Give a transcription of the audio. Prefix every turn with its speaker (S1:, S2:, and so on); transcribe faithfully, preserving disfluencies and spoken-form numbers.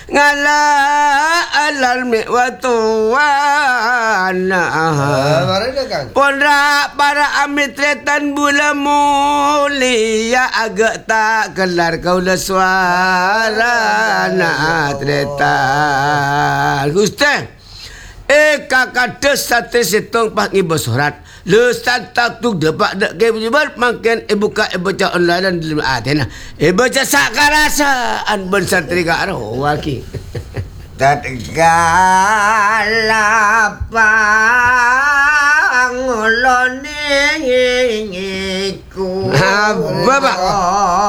S1: ngala alarmi watuana pondra para amitretan bula mulia agak tak kelar kau le suara na tretan Gusti eh kakak des sate setong pak ibu surat le santa tu dapat dak ke bubar makin ibu ka ibu ca online dan di atena ibu ca sakarasaan ben santri ka ro waki tatkala pangulone ngiku baba